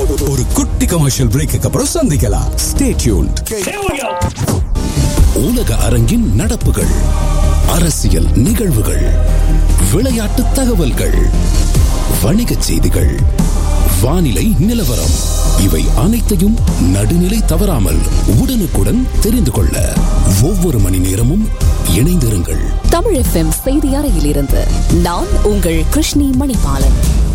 ஒரு குட்டி commercial brake அப்புறம் சந்திக்கலாம். Stay tuned. உலக அரங்கின் நடப்புகள், அரசியல் நிகழ்வுகள், விளையாட்டு தகவல்கள், வணிகச் செய்திகள், வானிலை நிலவரம், இவை அனைத்தையும் நடுநிலை தவறாமல் உடனுக்குடன் தெரிந்து கொள்ள ஒவ்வொரு மணி நேரமும் இணைந்திருங்கள். தமிழ் FM செய்தி அறையிலிருந்து நான் உங்கள் கிருஷ்ணி மணிபாலன்.